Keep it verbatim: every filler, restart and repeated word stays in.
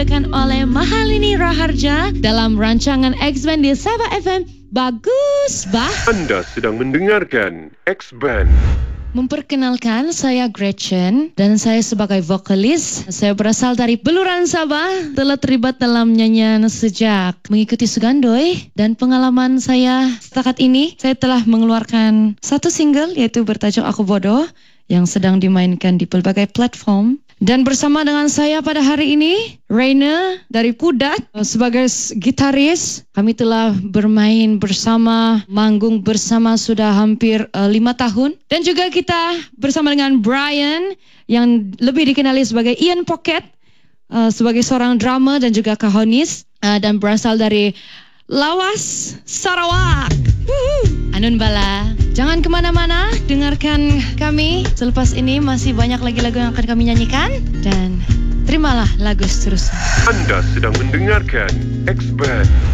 oleh Mahalini Raharja dalam rancangan X-Band di Sabah F M. Bagus, bah. Anda sedang mendengarkan X-Band. Memperkenalkan, saya Gretchen dan saya sebagai vokalis. Saya berasal dari Beluran Sabah, telah terlibat dalam nyanyian sejak mengikuti Sugandoi, dan pengalaman saya setakat ini, saya telah mengeluarkan satu single yaitu bertajuk Aku Bodoh yang sedang dimainkan di pelbagai platform. Dan bersama dengan saya pada hari ini, Raina dari Pudat sebagai gitaris. Kami telah bermain bersama, manggung bersama sudah hampir uh, lima tahun. Dan juga kita bersama dengan Brian yang lebih dikenali sebagai Ian Pocket, uh, sebagai seorang drummer dan juga kahonis, uh, dan berasal dari Lawas, Sarawak. Woohoo. Anun bala. Jangan kemana-mana, dengarkan kami. Selepas ini masih banyak lagi lagu yang akan kami nyanyikan. Dan terimalah lagu seterusnya. Anda sedang mendengarkan X-Band.